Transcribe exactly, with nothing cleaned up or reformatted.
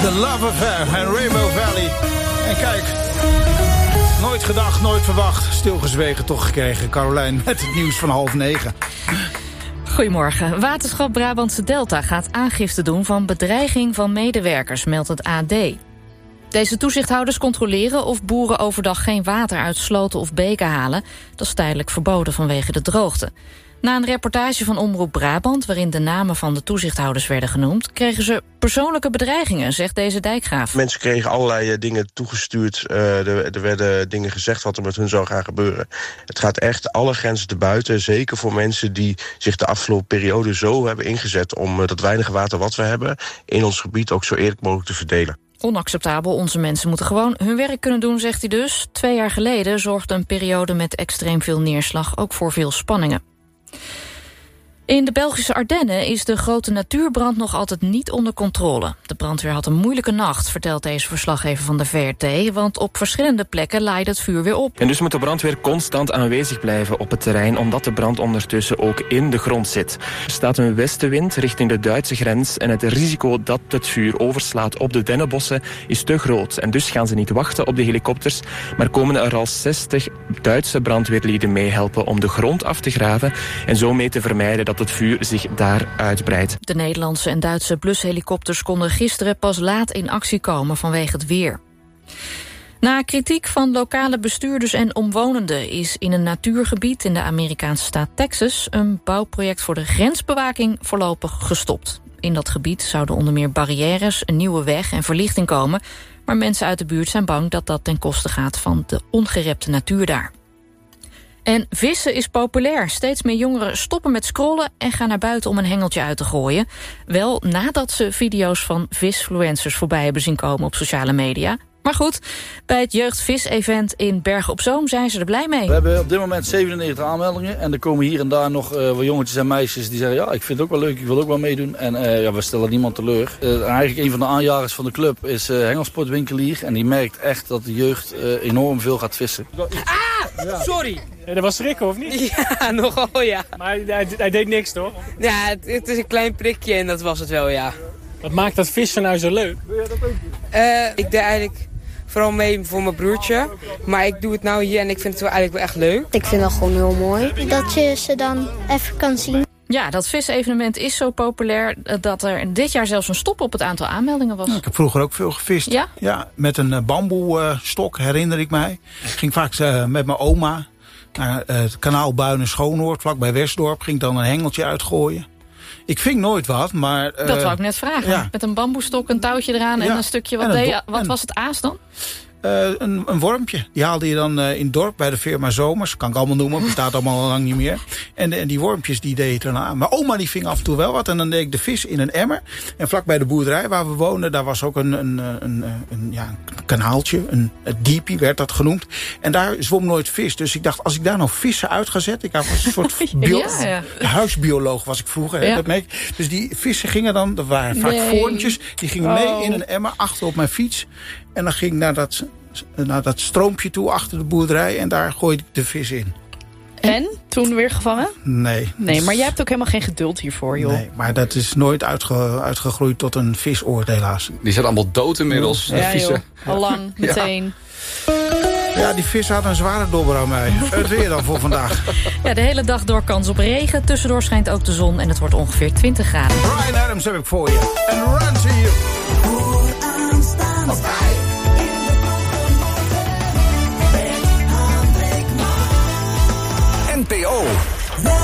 The Love Affair en Rainbow Valley. En kijk, nooit gedacht, nooit verwacht. Stilgezwegen toch gekregen. Carolijn met het nieuws van half negen. Goedemorgen. Waterschap Brabantse Delta gaat aangifte doen van bedreiging van medewerkers, meldt het A D. Deze toezichthouders controleren of boeren overdag geen water uit sloten of beken halen. Dat is tijdelijk verboden vanwege de droogte. Na een reportage van Omroep Brabant, waarin de namen van de toezichthouders werden genoemd, kregen ze persoonlijke bedreigingen, zegt deze dijkgraaf. Mensen kregen allerlei uh, dingen toegestuurd. Uh, er, er werden dingen gezegd wat er met hun zou gaan gebeuren. Het gaat echt alle grenzen te buiten. Zeker voor mensen die zich de afgelopen periode zo hebben ingezet om uh, dat weinige water wat we hebben in ons gebied ook zo eerlijk mogelijk te verdelen. Onacceptabel, onze mensen moeten gewoon hun werk kunnen doen, zegt hij dus. Twee jaar geleden zorgde een periode met extreem veel neerslag ook voor veel spanningen. In de Belgische Ardennen is de grote natuurbrand nog altijd niet onder controle. De brandweer had een moeilijke nacht, vertelt deze verslaggever van de V R T... want op verschillende plekken laaide het vuur weer op. En dus moet de brandweer constant aanwezig blijven op het terrein, omdat de brand ondertussen ook in de grond zit. Er staat een westenwind richting de Duitse grens en het risico dat het vuur overslaat op de dennenbossen is te groot. En dus gaan ze niet wachten op de helikopters, maar komen er al zestig Duitse brandweerlieden meehelpen om de grond af te graven en zo mee te vermijden dat het vuur zich daar uitbreidt. De Nederlandse en Duitse blushelikopters konden gisteren pas laat in actie komen vanwege het weer. Na kritiek van lokale bestuurders en omwonenden is in een natuurgebied in de Amerikaanse staat Texas een bouwproject voor de grensbewaking voorlopig gestopt. In dat gebied zouden onder meer barrières, een nieuwe weg en verlichting komen, maar mensen uit de buurt zijn bang dat dat ten koste gaat van de ongerepte natuur daar. En vissen is populair. Steeds meer jongeren stoppen met scrollen en gaan naar buiten om een hengeltje uit te gooien. Wel nadat ze video's van visfluencers voorbij hebben zien komen op sociale media. Maar goed, bij het jeugdvis-event in Bergen op Zoom zijn ze er blij mee. We hebben op dit moment zevenennegentig aanmeldingen. En er komen hier en daar nog uh, wat jongetjes en meisjes die zeggen... ja, ik vind het ook wel leuk, ik wil ook wel meedoen. En uh, ja, we stellen niemand teleur. Uh, eigenlijk een van de aanjagers van de club is uh, hengelsportwinkelier. En die merkt echt dat de jeugd uh, enorm veel gaat vissen. Ah, sorry. Ja, dat was schrikken, of niet? Ja, nogal, ja. Maar hij, hij, hij deed niks, toch? Ja, het, het is een klein prikje en dat was het wel, ja. Wat maakt dat vissen nou zo leuk? Wil jij dat ook doen? Uh, ik deed eigenlijk vooral mee voor mijn broertje. Maar ik doe het nou hier en ik vind het wel eigenlijk wel echt leuk. Ik vind dat gewoon heel mooi. Dat je ze dan even kan zien. Ja, dat visevenement is zo populair dat er dit jaar zelfs een stop op het aantal aanmeldingen was. Nou, ik heb vroeger ook veel gevist. Ja? Ja, met een uh, bamboestok, herinner ik mij. Ik ging vaak uh, met mijn oma naar uh, het kanaal Buinen-Schoonoord, vlakbij Westdorp. Ging dan een hengeltje uitgooien. Ik ving nooit wat, maar... Uh, dat wou ik net vragen. Ja. Met een bamboestok, een touwtje eraan en ja. een stukje. Wat, deed, wat en, was het aas dan? Uh, een, een wormpje. Die haalde je dan uh, in het dorp bij de firma Zomers. Kan ik allemaal noemen, bestaat allemaal al lang niet meer. En, en die wormpjes die deed je erna. Mijn oma die ving af en toe wel wat. En dan deed ik de vis in een emmer. En vlak bij de boerderij waar we woonden, daar was ook een, een, een, een, een, ja, een kanaaltje. Een, een diepie werd dat genoemd. En daar zwom nooit vis. Dus ik dacht, als ik daar nou vissen uit ga zetten. Ik was een soort bio- ja, ja. huisbioloog was ik vroeger. Ja. Dat merk ik. Dus die vissen gingen dan, dat waren vaak nee. voorntjes. Die gingen oh. mee in een emmer achter op mijn fiets. En dan ging ik naar dat, naar dat stroompje toe achter de boerderij. En daar gooide ik de vis in. En? Toen weer gevangen? Nee. Nee, maar jij hebt ook helemaal geen geduld hiervoor, joh. Nee, maar dat is nooit uitge, uitgegroeid tot een visoord, helaas. Die zijn allemaal dood inmiddels. Ja, ja joh. Al lang, meteen. Ja. Ja, die vis had een zware dobber aan mij. Het weer dan voor vandaag. Ja, de hele dag door kans op regen. Tussendoor schijnt ook de zon en het wordt ongeveer twintig graden. Bryan Adams heb ik voor je. En Run to You. N P O